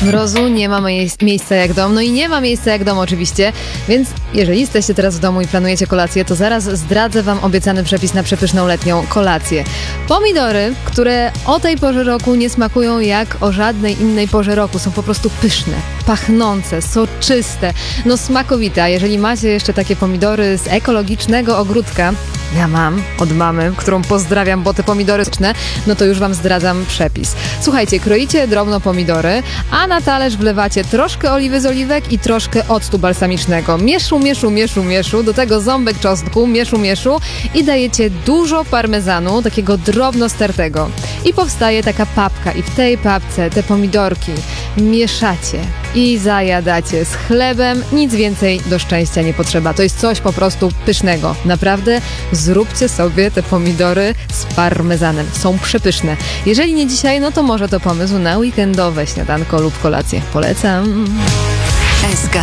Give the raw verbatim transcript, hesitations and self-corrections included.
Mrozu nie ma miejsca jak dom, no i nie ma miejsca jak dom oczywiście, więc jeżeli jesteście teraz w domu i planujecie kolację, to zaraz zdradzę wam obiecany przepis na przepyszną letnią kolację. Pomidory, które o tej porze roku nie smakują jak o żadnej innej porze roku, są po prostu pyszne, pachnące, soczyste, no smakowite, a jeżeli macie jeszcze takie pomidory z ekologicznego ogródka, ja mam od mamy, którą pozdrawiam, bo te pomidory smaczne, no to już wam zdradzam przepis. Słuchajcie, kroicie drobno pomidory, a na talerz wlewacie troszkę oliwy z oliwek i troszkę octu balsamicznego. Mieszu, mieszu, mieszu, mieszu, do tego ząbek czosnku, mieszu, mieszu i dajecie dużo parmezanu, takiego drobno stertego. I powstaje taka papka i w tej papce te pomidorki mieszacie i zajadacie z chlebem. Nic więcej do szczęścia nie potrzeba. To jest coś po prostu pysznego. Naprawdę zróbcie sobie te pomidory z parmezanem. Są przepyszne. Jeżeli nie dzisiaj, no to może to pomysł na weekendowe śniadanko lub kolację. Polecam. S K